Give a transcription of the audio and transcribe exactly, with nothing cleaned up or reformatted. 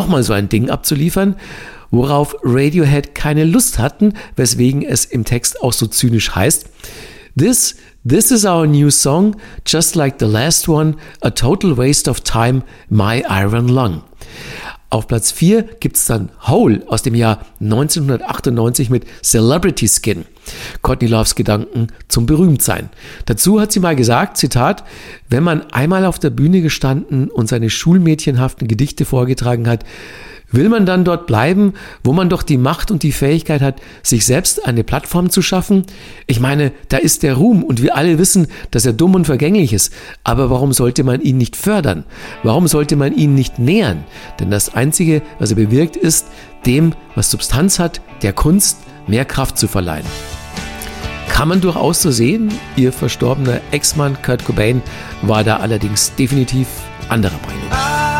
nochmal so ein Ding abzuliefern, worauf Radiohead keine Lust hatten, weswegen es im Text auch so zynisch heißt: This, this is our new song, just like the last one, a total waste of time, my iron lung. Auf Platz vier gibt's dann Hole aus dem Jahr neunzehnhundertachtundneunzig mit Celebrity Skin. Courtney Loves Gedanken zum Berühmtsein. Dazu hat sie mal gesagt, Zitat: Wenn man einmal auf der Bühne gestanden und seine schulmädchenhaften Gedichte vorgetragen hat, will man dann dort bleiben, wo man doch die Macht und die Fähigkeit hat, sich selbst eine Plattform zu schaffen? Ich meine, da ist der Ruhm und wir alle wissen, dass er dumm und vergänglich ist. Aber warum sollte man ihn nicht fördern? Warum sollte man ihn nicht nähern? Denn das Einzige, was er bewirkt, ist, dem, was Substanz hat, der Kunst, mehr Kraft zu verleihen. Kann man durchaus so sehen. Ihr verstorbener Ex-Mann Kurt Cobain war da allerdings definitiv anderer Meinung.